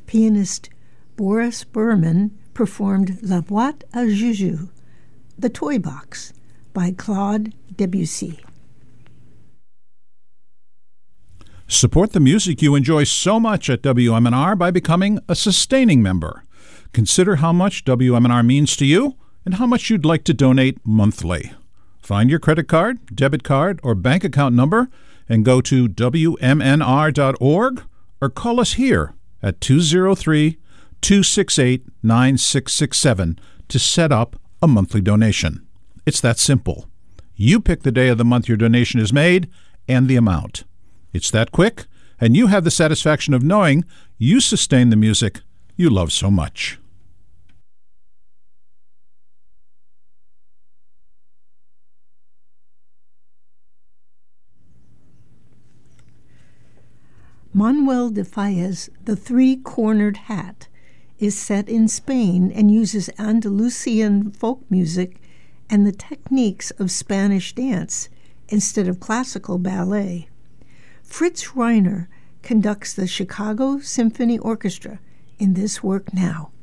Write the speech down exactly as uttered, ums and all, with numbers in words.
Pianist Boris Berman performed La Boîte à Joujoux, The Toy Box, by Claude Debussy. Support the music you enjoy so much at W M N R by becoming a sustaining member. Consider how much W M N R means to you and how much you'd like to donate monthly. Find your credit card, debit card, or bank account number and go to W M N R dot org or call us here at two oh three, two six eight, nine six six seven to set up a monthly donation. It's that simple. You pick the day of the month your donation is made and the amount. It's that quick, and you have the satisfaction of knowing you sustain the music you love so much. Manuel de Falla's The Three-Cornered Hat is set in Spain and uses Andalusian folk music and the techniques of Spanish dance instead of classical ballet. Fritz Reiner conducts the Chicago Symphony Orchestra in this work now.